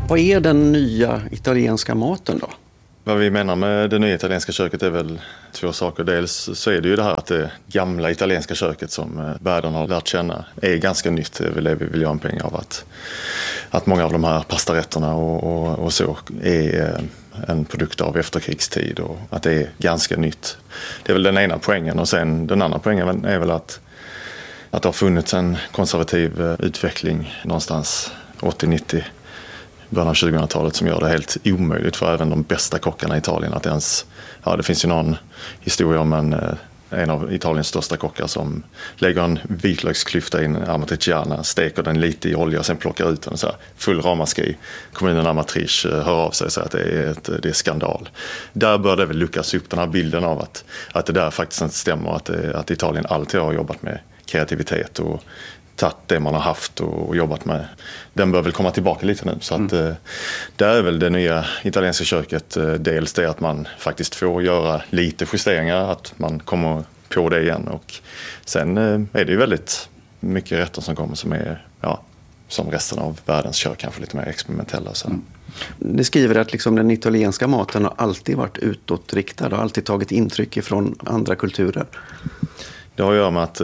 Vad är den nya italienska maten då? Vad vi menar med det nya italienska köket är väl två saker. Dels så är det ju det här att det gamla italienska köket som världen har lärt känna är ganska nytt. Det är väl det vi vill göra en poäng av. Att många av de här pastarätterna och så är en produkt av efterkrigstid och att det är ganska nytt. Det är väl den ena poängen, och sen den andra poängen är väl att det har funnits en konservativ utveckling någonstans 80-90 början av 2000-talet som gör det helt omöjligt för även de bästa kockarna i Italien att ens... Ja, det finns ju någon historia om en av Italiens största kockar som lägger en vitlöksklyfta i en amatriciana, steker den lite i olja och sen plockar ut den. Så här, full ramaskri. Kommunen Amatrice hör av sig och säger att det är skandal. Där bör det väl luckas upp den här bilden av att det där faktiskt inte stämmer. Att Italien alltid har jobbat med kreativitet och tagit det man har haft och jobbat med. Den bör väl komma tillbaka lite nu. Så att det är väl det nya italienska köket. Dels det att man faktiskt får göra lite justeringar. Att man kommer på det igen. Och sen är det ju väldigt mycket rätter som kommer som är som resten av världens kök, kanske lite mer experimentella. Så. Ni skriver att liksom den italienska maten har alltid varit utåtriktad och alltid tagit intryck från andra kulturer. Det har att göra med att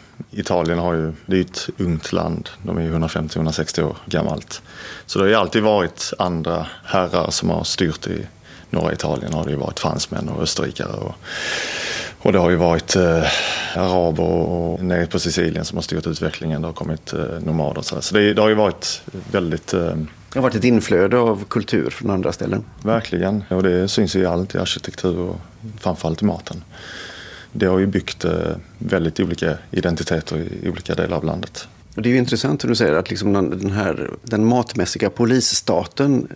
Italien det är ett ungt land. De är 150-160 år gammalt. Så det har ju alltid varit andra herrar som har styrt i norra Italien. Har det ju varit fransmän och österrikare. Och det har ju varit araber och nere på Sicilien som har styrt utvecklingen. Det har kommit nomader. Så det har ju varit väldigt... Det har varit ett inflöde av kultur från andra ställen. Verkligen. Och det syns ju i allt, i arkitektur och framförallt i maten. Det har ju byggt väldigt olika identiteter i olika delar av landet. Och det är ju intressant hur du säger att liksom den matmässiga polisstaten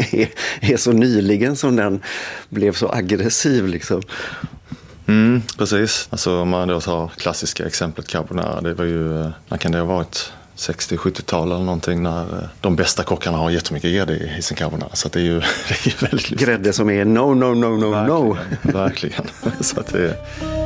är så nyligen som den blev så aggressiv. Liksom. Precis. Alltså, om man då tar klassiska exemplet carbonara, det var ju, när kan det ha varit? 60-70-tal eller någonting, när de bästa kockarna har jättemycket grädde i sin carbonara. Så det är ju väldigt lustigt. Grädde som är no. Verkligen. Så att det